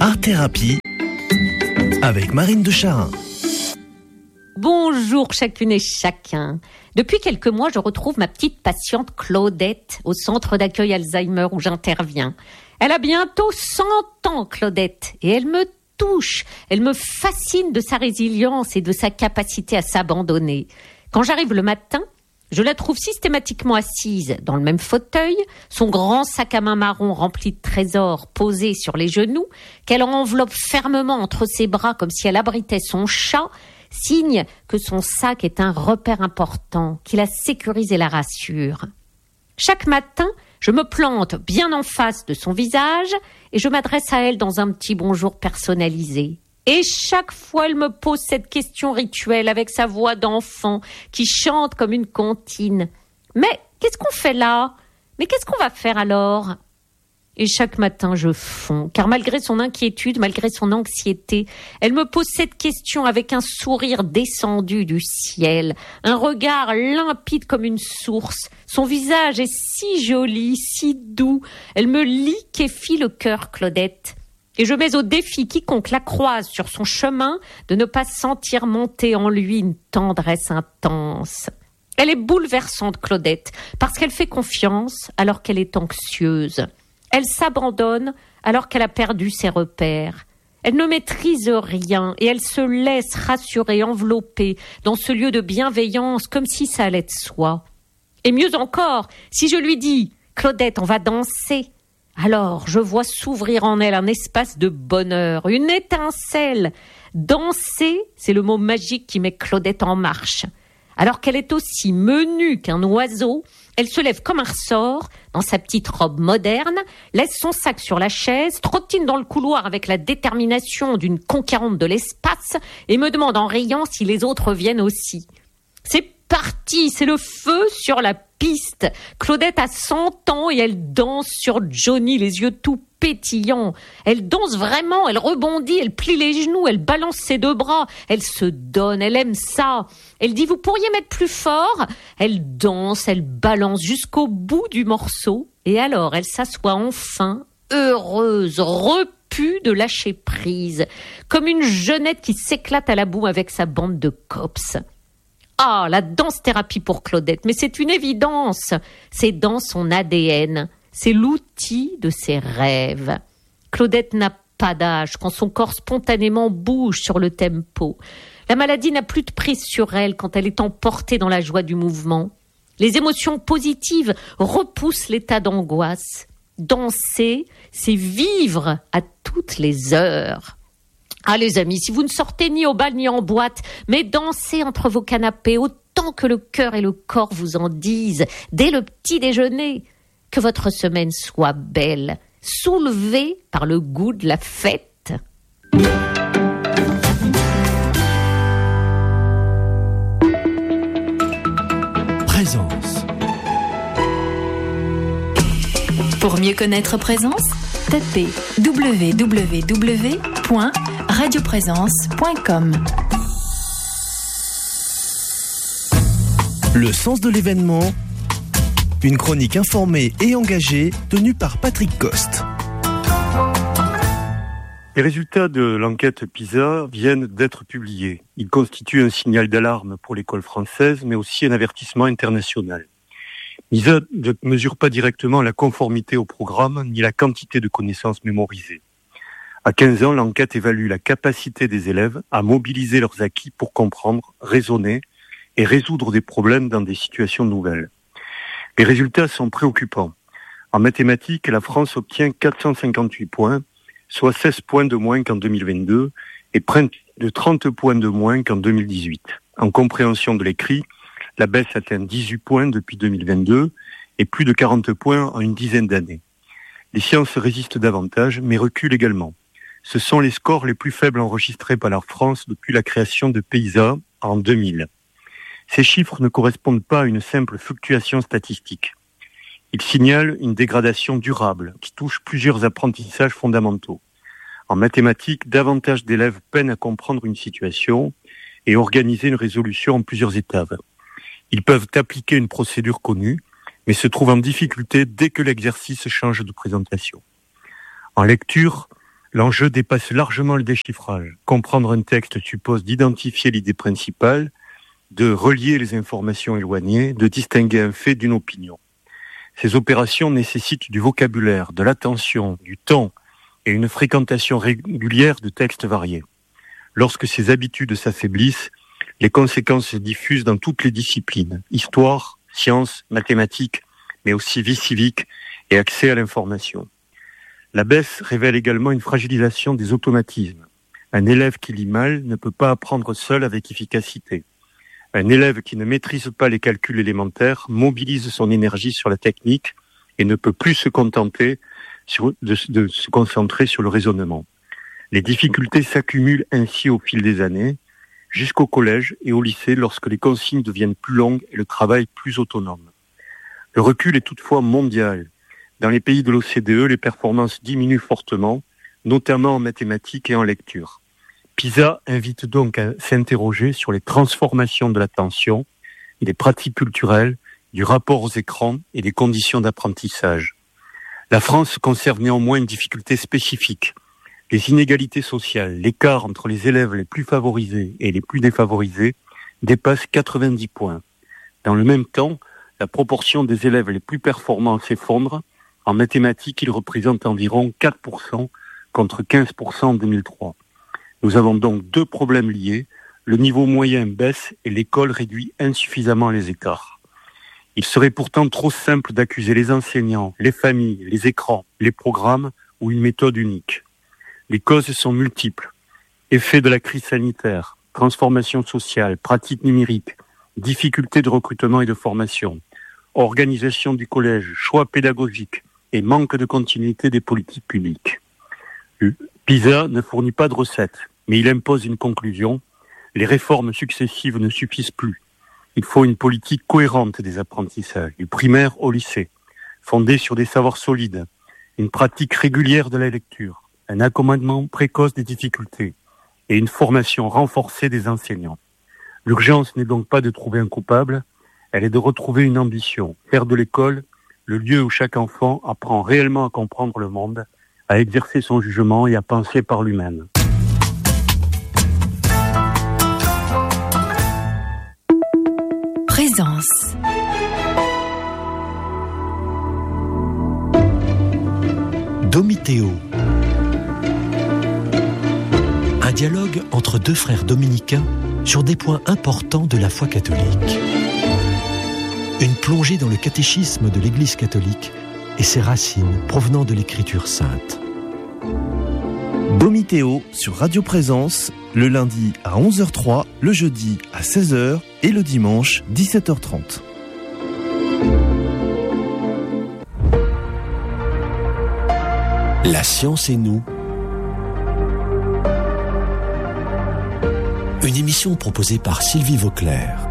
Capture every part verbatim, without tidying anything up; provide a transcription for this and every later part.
Art Thérapie avec Marine de Charin. Bonjour chacune et chacun. Depuis quelques mois, je retrouve ma petite patiente Claudette au centre d'accueil Alzheimer où j'interviens. Elle a bientôt cent ans, Claudette, et elle me touche. Elle me fascine de sa résilience et de sa capacité à s'abandonner. Quand j'arrive le matin, je la trouve systématiquement assise dans le même fauteuil, son grand sac à main marron rempli de trésors posé sur les genoux, qu'elle enveloppe fermement entre ses bras comme si elle abritait son chat, signe que son sac est un repère important, qui la sécurise et la rassure. Chaque matin, je me plante bien en face de son visage et je m'adresse à elle dans un petit bonjour personnalisé. Et chaque fois, elle me pose cette question rituelle avec sa voix d'enfant qui chante comme une comptine. « Mais qu'est-ce qu'on fait là ? Mais qu'est-ce qu'on va faire alors ?» Et chaque matin, je fonds, car malgré son inquiétude, malgré son anxiété, elle me pose cette question avec un sourire descendu du ciel, un regard limpide comme une source. Son visage est si joli, si doux. Elle me liquéfie le cœur, Claudette. Et je mets au défi quiconque la croise sur son chemin de ne pas sentir monter en lui une tendresse intense. Elle est bouleversante, Claudette, parce qu'elle fait confiance alors qu'elle est anxieuse. Elle s'abandonne alors qu'elle a perdu ses repères. Elle ne maîtrise rien et elle se laisse rassurer, envelopper dans ce lieu de bienveillance comme si ça allait de soi. Et mieux encore, si je lui dis « Claudette, on va danser », alors je vois s'ouvrir en elle un espace de bonheur, une étincelle. Danser, c'est le mot magique qui met Claudette en marche. Alors qu'elle est aussi menue qu'un oiseau, elle se lève comme un ressort dans sa petite robe moderne, laisse son sac sur la chaise, trottine dans le couloir avec la détermination d'une conquérante de l'espace et me demande en riant si les autres viennent aussi. C'est parti, c'est le feu sur la piste. Claudette a cent ans et elle danse sur Johnny, les yeux tout pétillants. Elle danse vraiment, elle rebondit, elle plie les genoux, elle balance ses deux bras, elle se donne, elle aime ça. Elle dit « Vous pourriez mettre plus fort ?» Elle danse, elle balance jusqu'au bout du morceau et alors elle s'assoit enfin, heureuse, repue de lâcher prise, comme une jeunette qui s'éclate à la boue avec sa bande de cops. Ah, la danse-thérapie pour Claudette, mais c'est une évidence. C'est dans son A D N. C'est l'outil de ses rêves. Claudette n'a pas d'âge quand son corps spontanément bouge sur le tempo. La maladie n'a plus de prise sur elle quand elle est emportée dans la joie du mouvement. Les émotions positives repoussent l'état d'angoisse. Danser, c'est vivre à toutes les heures. Ah les amis, si vous ne sortez ni au bal ni en boîte, mais dansez entre vos canapés autant que le cœur et le corps vous en disent, dès le petit déjeuner. Que votre semaine soit belle, soulevée par le goût de la fête. Présence. Pour mieux connaître Présence, tapez w w w point radio présence point com. Le sens de l'événement. Une chronique informée et engagée tenue par Patrick Coste. Les résultats de l'enquête PISA viennent d'être publiés. Ils constituent un signal d'alarme pour l'école française, mais aussi un avertissement international. PISA ne mesure pas directement la conformité au programme ni la quantité de connaissances mémorisées. À quinze ans, l'enquête évalue la capacité des élèves à mobiliser leurs acquis pour comprendre, raisonner et résoudre des problèmes dans des situations nouvelles. Les résultats sont préoccupants. En mathématiques, la France obtient quatre cent cinquante-huit points, soit seize points de moins qu'en deux mille vingt-deux et près de trente points de moins qu'en deux mille dix-huit. En compréhension de l'écrit, la baisse atteint dix-huit points depuis deux mille vingt-deux et plus de quarante points en une dizaine d'années. Les sciences résistent davantage, mais reculent également. Ce sont les scores les plus faibles enregistrés par la France depuis la création de PISA en deux mille. Ces chiffres ne correspondent pas à une simple fluctuation statistique. Ils signalent une dégradation durable qui touche plusieurs apprentissages fondamentaux. En mathématiques, davantage d'élèves peinent à comprendre une situation et organiser une résolution en plusieurs étapes. Ils peuvent appliquer une procédure connue, mais se trouvent en difficulté dès que l'exercice change de présentation. En lecture, L'enjeu dépasse largement le déchiffrage. Comprendre un texte suppose d'identifier l'idée principale, de relier les informations éloignées, de distinguer un fait d'une opinion. Ces opérations nécessitent du vocabulaire, de l'attention, du temps et une fréquentation régulière de textes variés. Lorsque ces habitudes s'affaiblissent, les conséquences se diffusent dans toutes les disciplines, histoire, sciences, mathématiques, mais aussi vie civique et accès à l'information. La baisse révèle également une fragilisation des automatismes. Un élève qui lit mal ne peut pas apprendre seul avec efficacité. Un élève qui ne maîtrise pas les calculs élémentaires mobilise son énergie sur la technique et ne peut plus se contenter sur, de, de se concentrer sur le raisonnement. Les difficultés s'accumulent ainsi au fil des années, jusqu'au collège et au lycée lorsque les consignes deviennent plus longues et le travail plus autonome. Le recul est toutefois mondial. Dans les pays de l'O C D E, les performances diminuent fortement, notamment en mathématiques et en lecture. PISA invite donc à s'interroger sur les transformations de l'attention, des pratiques culturelles, du rapport aux écrans et des conditions d'apprentissage. La France conserve néanmoins une difficulté spécifique. Les inégalités sociales, l'écart entre les élèves les plus favorisés et les plus défavorisés dépasse quatre-vingt-dix points. Dans le même temps, la proportion des élèves les plus performants s'effondre. En mathématiques, ils représentent environ quatre pour cent contre quinze pour cent en deux mille trois. Nous avons donc deux problèmes liés. Le niveau moyen baisse et l'école réduit insuffisamment les écarts. Il serait pourtant trop simple d'accuser les enseignants, les familles, les écrans, les programmes ou une méthode unique. Les causes sont multiples. Effet de la crise sanitaire, transformation sociale, pratiques numériques, difficultés de recrutement et de formation, organisation du collège, choix pédagogiques et manque de continuité des politiques publiques. PISA ne fournit pas de recettes, mais il impose une conclusion. Les réformes successives ne suffisent plus. Il faut une politique cohérente des apprentissages, du primaire au lycée, fondée sur des savoirs solides, une pratique régulière de la lecture, un accommodement précoce des difficultés et une formation renforcée des enseignants. L'urgence n'est donc pas de trouver un coupable, elle est de retrouver une ambition, faire de l'école le lieu où chaque enfant apprend réellement à comprendre le monde, à exercer son jugement et à penser par lui-même. Présence. Domitéo. Un dialogue entre deux frères dominicains sur des points importants de la foi catholique. Une plongée dans le catéchisme de l'Église catholique et ses racines provenant de l'Écriture sainte. Domitéo sur Radio Présence, le lundi à onze heures trois, le jeudi à seize heures et le dimanche dix-sept heures trente. La science et nous. Une émission proposée par Sylvie Vauclair.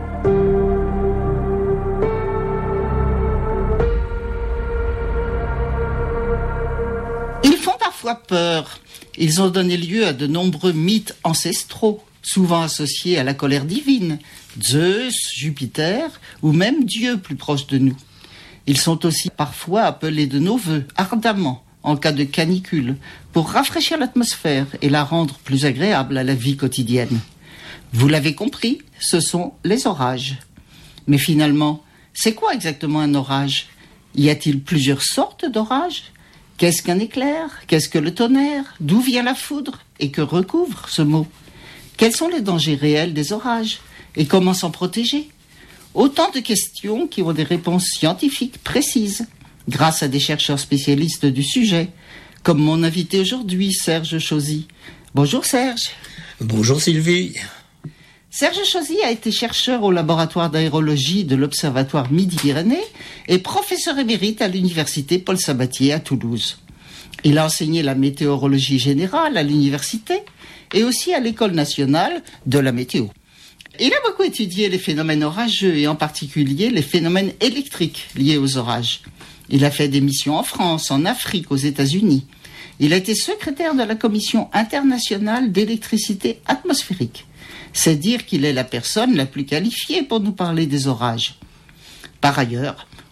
Ils font parfois peur. Ils ont donné lieu à de nombreux mythes ancestraux, souvent associés à la colère divine, Zeus, Jupiter, ou même Dieu plus proche de nous. Ils sont aussi parfois appelés de nos vœux, ardemment, en cas de canicule, pour rafraîchir l'atmosphère et la rendre plus agréable à la vie quotidienne. Vous l'avez compris, ce sont les orages. Mais finalement, c'est quoi exactement un orage ? Y a-t-il plusieurs sortes d'orages ? Qu'est-ce qu'un éclair ? Qu'est-ce que le tonnerre ? D'où vient la foudre ? Et que recouvre ce mot ? Quels sont les dangers réels des orages ? Et comment s'en protéger ? Autant de questions qui ont des réponses scientifiques précises, grâce à des chercheurs spécialistes du sujet, comme mon invité aujourd'hui, Serge Chauzy. Bonjour Serge. Bonjour Sylvie. Serge Chauzy a été chercheur au laboratoire d'aérologie de l'Observatoire Midi-Pyrénées et professeur émérite à l'université Paul Sabatier à Toulouse. Il a enseigné la météorologie générale à l'université et aussi à l'École nationale de la météo. Il a beaucoup étudié les phénomènes orageux et en particulier les phénomènes électriques liés aux orages. Il a fait des missions en France, en Afrique, aux États-Unis. Il a été secrétaire de la Commission internationale d'électricité atmosphérique. C'est dire qu'il est la personne la plus qualifiée pour nous parler des orages. Par ailleurs,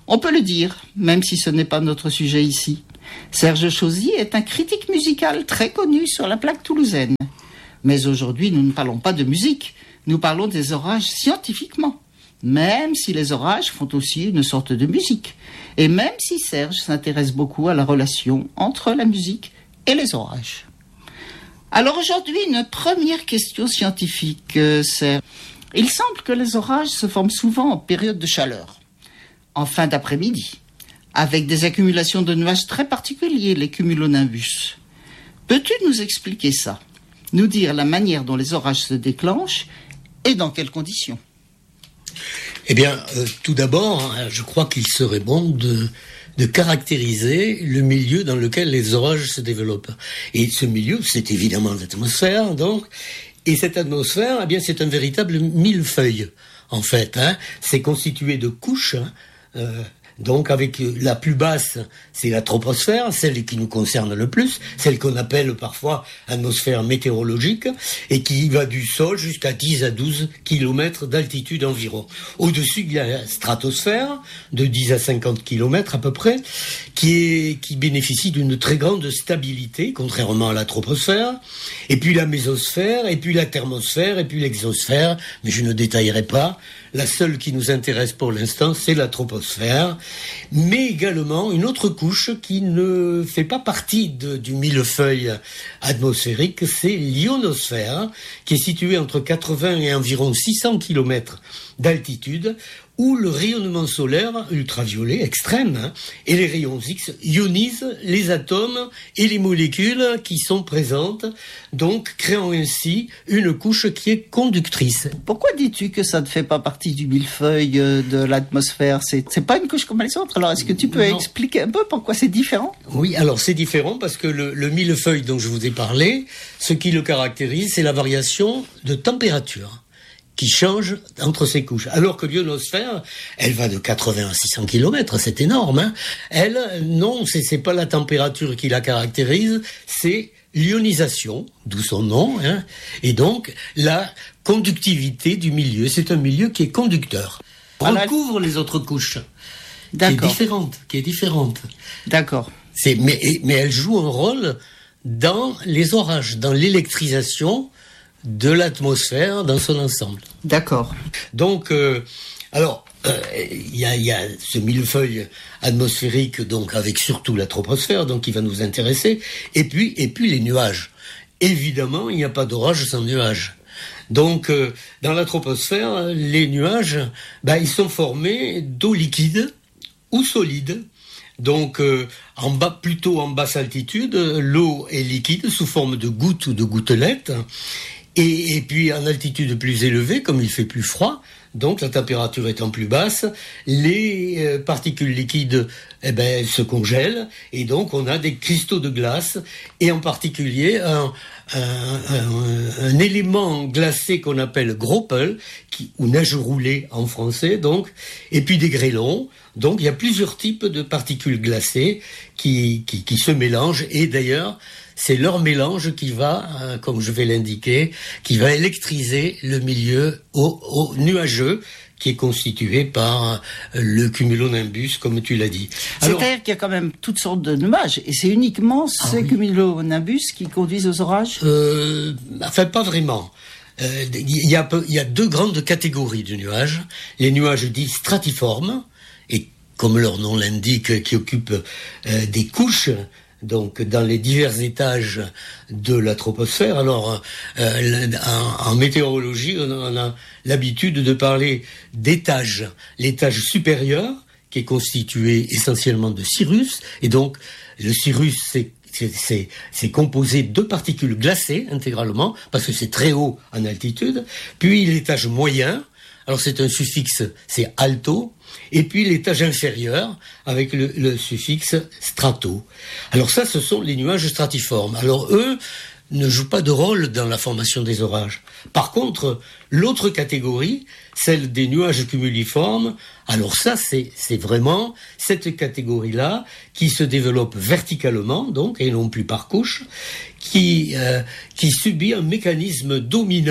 On peut le dire, même si ce n'est pas notre sujet ici. Serge Chauzy est un critique musical très connu sur la plaque toulousaine. Mais aujourd'hui, nous ne parlons pas de musique, nous parlons des orages scientifiquement. Même si les orages font aussi une sorte de musique. Et même si Serge s'intéresse beaucoup à la relation entre la musique et les orages. Alors aujourd'hui, une première question scientifique, euh, Serge. Il semble que les orages se forment souvent en période de chaleur, en fin d'après-midi, avec des accumulations de nuages très particuliers, les cumulonimbus. Peux-tu nous expliquer ça? Nous dire la manière dont les orages se déclenchent et dans quelles conditions? Eh bien, euh, tout d'abord, je crois qu'il serait bon de, de caractériser le milieu dans lequel les orages se développent. Et ce milieu, c'est évidemment l'atmosphère, donc, et cette atmosphère, eh bien, c'est un véritable millefeuille, en fait. Hein. C'est constitué de couches, hein, euh, donc avec la plus basse, c'est la troposphère, celle qui nous concerne le plus, celle qu'on appelle parfois atmosphère météorologique, et qui va du sol jusqu'à dix à douze kilomètres d'altitude environ. Au-dessus, il y a la stratosphère, de dix à cinquante kilomètres à peu près, qui, est, qui bénéficie d'une très grande stabilité, contrairement à la troposphère, et puis la mésosphère, et puis la thermosphère, et puis l'exosphère, mais je ne détaillerai pas. La seule qui nous intéresse pour l'instant, c'est la troposphère, mais également une autre couche qui ne fait pas partie de, du millefeuille atmosphérique, c'est l'ionosphère, qui est située entre quatre-vingts et environ six cents kilomètres d'altitude, où le rayonnement solaire ultraviolet extrême hein, et les rayons X ionisent les atomes et les molécules qui sont présentes, donc créant ainsi une couche qui est conductrice. Pourquoi dis-tu que ça ne fait pas partie du millefeuille de l'atmosphère? C'est, c'est pas une couche comme les autres. Alors est-ce que tu peux non. expliquer un peu pourquoi c'est différent? Oui, alors c'est différent parce que le, le millefeuille dont je vous ai parlé, ce qui le caractérise, c'est la variation de température qui change entre ces couches. Alors que l'ionosphère, elle va de quatre-vingts à six cents kilomètres, c'est énorme. Hein. Elle, non, c'est, c'est pas la température qui la caractérise, c'est l'ionisation, d'où son nom, hein, et donc la conductivité du milieu. C'est un milieu qui est conducteur. Voilà. Recouvre les autres couches. D'accord. Qui est différente, qui est différente. D'accord. C'est, mais, mais elle joue un rôle dans les orages, dans l'électrisation de l'atmosphère dans son ensemble. D'accord. Donc, euh, alors, il euh, y, a, y a ce millefeuille atmosphérique, donc avec surtout la troposphère, donc qui va nous intéresser, et puis, et puis les nuages. Évidemment, il n'y a pas d'orage sans nuages. Donc, euh, dans la troposphère, les nuages, bah, ils sont formés d'eau liquide ou solide. Donc, euh, en bas, plutôt en basse altitude, l'eau est liquide sous forme de gouttes ou de gouttelettes. Et, et puis, en altitude plus élevée, comme il fait plus froid, donc la température étant plus basse, les euh, particules liquides eh ben, se congèlent, et donc on a des cristaux de glace, et en particulier un, un, un, un élément glacé qu'on appelle Groppel, qui, ou neige roulée en français, donc, et puis des grêlons. Donc il y a plusieurs types de particules glacées qui, qui, qui se mélangent, et d'ailleurs, c'est leur mélange qui va, euh, comme je vais l'indiquer, qui va électriser le milieu au, au nuageux, qui est constitué par euh, le cumulonimbus, comme tu l'as dit. Alors, c'est-à-dire qu'il y a quand même toutes sortes de nuages, et c'est uniquement ah, ces oui. cumulonimbus qui conduisent aux orages euh, Enfin, pas vraiment. Il euh, y, a, y a deux grandes catégories de nuages. Les nuages dits stratiformes, et comme leur nom l'indique, qui occupent euh, des couches, donc dans les divers étages de la troposphère. Alors, euh, en, en météorologie, on a, on a l'habitude de parler d'étages. L'étage supérieur, qui est constitué essentiellement de cirrus, et donc le cirrus, c'est C'est, c'est, c'est composé de particules glacées intégralement, parce que c'est très haut en altitude. Puis l'étage moyen, alors c'est un suffixe, c'est alto. Et puis l'étage inférieur, avec le, le suffixe strato. Alors ça, ce sont les nuages stratiformes. Alors eux ne jouent pas de rôle dans la formation des orages. Par contre, l'autre catégorie, celle des nuages cumuliformes, alors ça, c'est, c'est vraiment cette catégorie-là qui se développe verticalement, donc, et non plus par couche, qui, euh, qui subit un mécanisme dominant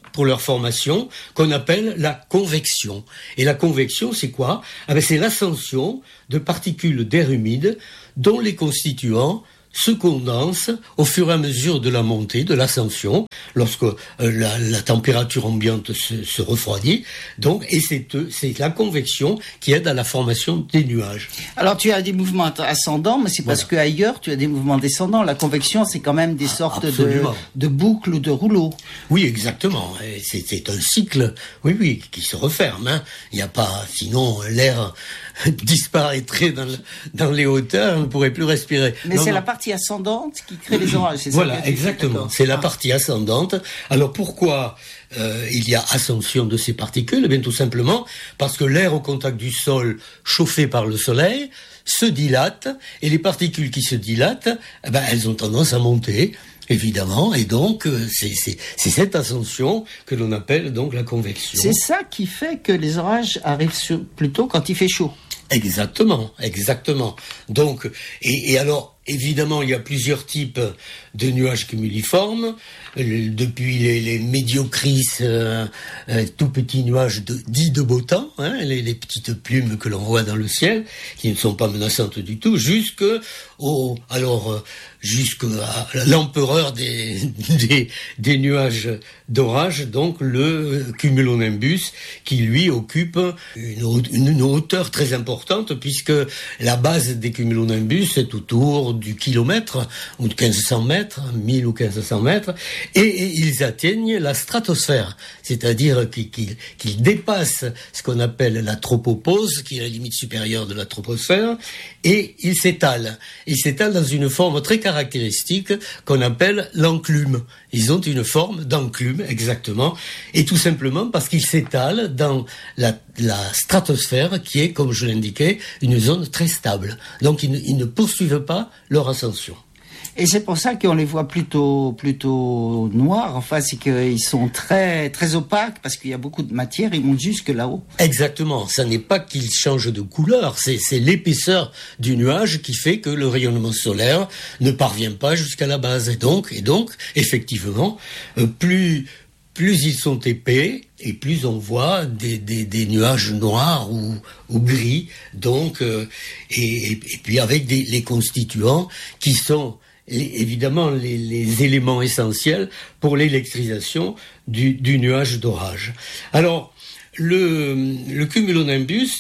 pour leur formation qu'on appelle la convection. Et la convection, c'est quoi ? Ah ben, c'est l'ascension de particules d'air humide dont les constituants se condensent au fur et à mesure de la montée, de l'ascension, lorsque euh, la, la température ambiante se, se refroidit. Donc, et c'est, c'est la convection qui aide à la formation des nuages. Alors, tu as des mouvements ascendants, mais c'est parce voilà. qu'ailleurs, tu as des mouvements descendants. La convection, c'est quand même des sortes de, de boucles ou de rouleaux. Oui, exactement. Et c'est, c'est un cycle, oui, oui, qui se referme. Hein. Il n'y a pas, sinon, l'air disparaîtrait dans, le, dans les hauteurs, on ne pourrait plus respirer. Mais non, c'est non. la partie ascendante qui crée les orages. C'est voilà, ça exactement. C'est la partie ascendante. Alors pourquoi euh, il y a ascension de ces particules ? Eh bien tout simplement parce que l'air au contact du sol, chauffé par le soleil, se dilate, et les particules qui se dilatent, eh ben, elles ont tendance à monter. Évidemment, et donc c'est, c'est, c'est cette ascension que l'on appelle donc la convection. C'est ça qui fait que les orages arrivent sur, plutôt quand il fait chaud. Exactement, exactement. Donc, et, et alors, évidemment, il y a plusieurs types de nuages cumuliformes. Depuis les, les médiocris, euh, euh, tout petits nuages de, dits de beau temps, hein, les, les petites plumes que l'on voit dans le ciel, qui ne sont pas menaçantes du tout, jusque au, alors, euh, jusqu'à l'empereur des, des, des nuages d'orage, donc le cumulonimbus, qui lui occupe une, une hauteur très importante, puisque la base des cumulonimbus est autour du kilomètre, ou de quinze cents mètres, mille ou quinze cents mètres, et, et ils atteignent la stratosphère, c'est-à-dire qu'ils, qu'ils, qu'ils dépassent ce qu'on appelle la tropopause, qui est la limite supérieure de la troposphère, et ils s'étalent. Ils s'étalent dans une forme très caractéristique qu'on appelle l'enclume. Ils ont une forme d'enclume, exactement, et tout simplement parce qu'ils s'étalent dans la, la stratosphère, qui est, comme je l'indiquais, une zone très stable. Donc ils ne, ils ne poursuivent pas leur ascension. Et c'est pour ça qu'on les voit plutôt plutôt noirs. Enfin, c'est qu'ils sont très très opaques parce qu'il y a beaucoup de matière. Ils montent jusque là-haut. Exactement. Ça n'est pas qu'ils changent de couleur. C'est, c'est l'épaisseur du nuage qui fait que le rayonnement solaire ne parvient pas jusqu'à la base. Et donc, et donc, effectivement, euh, plus plus ils sont épais et plus on voit des, des, des nuages noirs ou, ou gris. Donc, euh, et, et puis avec des, les constituants qui sont Les, évidemment les, les éléments essentiels pour l'électrisation du, du nuage d'orage. Alors, le, le cumulonimbus,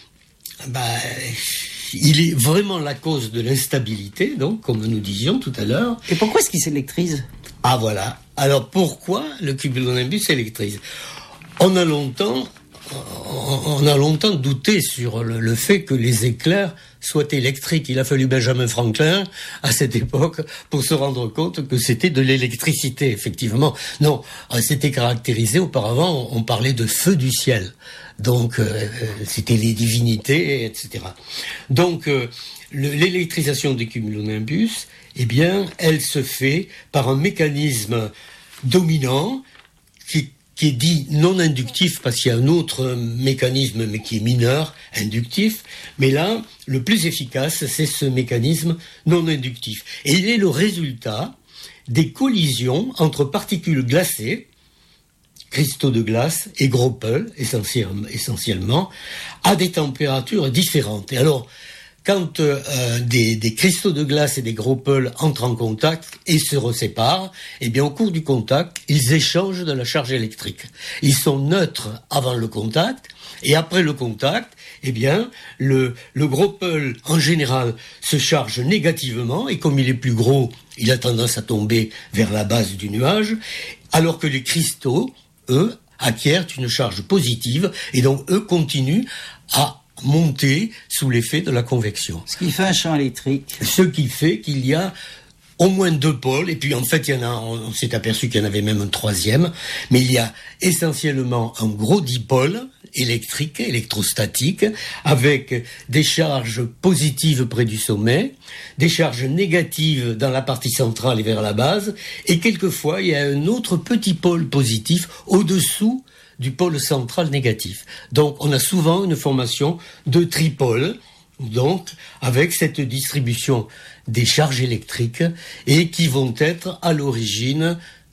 bah, il est vraiment la cause de l'instabilité, donc, comme nous disions tout à l'heure. Et pourquoi est-ce qu'il s'électrise ? Ah, voilà. Alors, pourquoi le cumulonimbus s'électrise ? On a longtemps... On a longtemps douté sur le, le fait que les éclairs soient électriques. Il a fallu Benjamin Franklin, à cette époque, pour se rendre compte que c'était de l'électricité, effectivement. Non, c'était caractérisé, auparavant, on parlait de feu du ciel. Donc, euh, c'était les divinités, et cetera. Donc, euh, le, l'électrisation des cumulonimbus, eh bien, elle se fait par un mécanisme dominant qui qui est dit non inductif, parce qu'il y a un autre mécanisme, mais qui est mineur, inductif. Mais là, le plus efficace, c'est ce mécanisme non inductif. Et il est le résultat des collisions entre particules glacées, cristaux de glace et gros peuls, essentiellement, à des températures différentes. Et alors, quand euh, des, des cristaux de glace et des gros peuls entrent en contact et se reséparent, eh bien au cours du contact, ils échangent de la charge électrique. Ils sont neutres avant le contact, et après le contact, eh bien le, le gros peul en général se charge négativement, et comme il est plus gros, il a tendance à tomber vers la base du nuage, alors que les cristaux, eux, acquièrent une charge positive, et donc eux continuent à monter sous l'effet de la convection. Ce qui fait un champ électrique. Ce qui fait qu'il y a au moins deux pôles, et puis en fait, il y en a, on s'est aperçu qu'il y en avait même un troisième, mais il y a essentiellement un gros dipôle électrique, électrostatique, avec des charges positives près du sommet, des charges négatives dans la partie centrale et vers la base, et quelquefois, il y a un autre petit pôle positif au-dessous du pôle central négatif. Donc, on a souvent une formation de tripôle, donc, avec cette distribution des charges électriques, et qui vont être à l'origine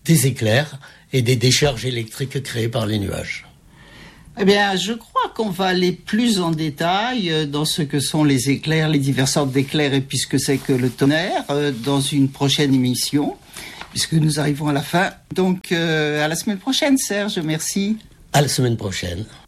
des éclairs et des décharges électriques créées par les nuages. Eh bien, je crois qu'on va aller plus en détail dans ce que sont les éclairs, les diverses sortes d'éclairs et puis ce que c'est que le tonnerre dans une prochaine émission, puisque nous arrivons à la fin. Donc, euh, à la semaine prochaine, Serge, merci. À la semaine prochaine.